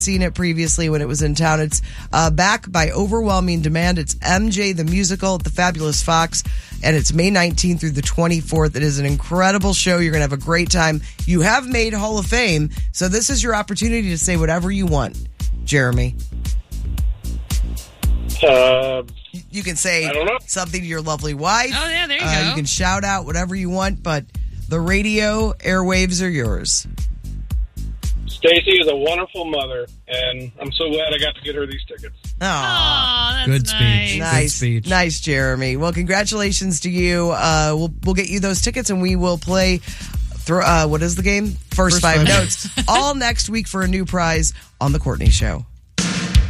seen it previously when it was in town. It's back by overwhelming demand. It's MJ the Musical at the Fabulous Fox, and it's May 19th through the 24th. It is an incredible show. You're going to have a great time. You have made Hall of Fame, so this is your opportunity to say whatever you want, Jeremy. You can say something to your lovely wife. Oh, yeah, there you go. You can shout out whatever you want, but the radio airwaves are yours. Stacy is a wonderful mother, and I'm so glad I got to get her these tickets. Oh, that's good speech. Nice. Good speech. Nice, Jeremy. Well, congratulations to you. We'll get you those tickets, and we will play what is the game? First five notes. All next week for a new prize on The Courtney Show.